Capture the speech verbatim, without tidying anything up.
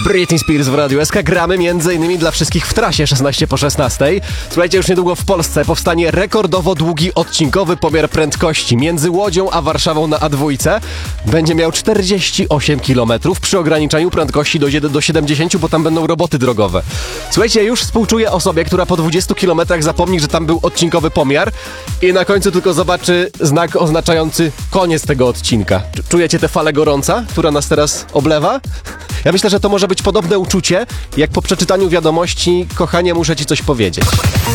Britney Spears w Radiu S K. Gramy między innymi dla wszystkich w trasie szesnaście po szesnastej. Słuchajcie, już niedługo w Polsce powstanie rekordowo długi odcinkowy pomiar prędkości między Łodzią a Warszawą na A dwa. Będzie miał czterdzieści osiem kilometrów przy ograniczeniu prędkości do, do siedemdziesięciu, bo tam będą roboty drogowe. Słuchajcie, już współczuję osobie, która po dwudziestu kilometrach zapomni, że tam był odcinkowy pomiar i na końcu tylko zobaczy znak oznaczający koniec tego odcinka. Czujecie tę falę gorąca, która nas teraz oblewa? Ja myślę, że to może być podobne uczucie, jak po przeczytaniu wiadomości: kochanie, muszę ci coś powiedzieć.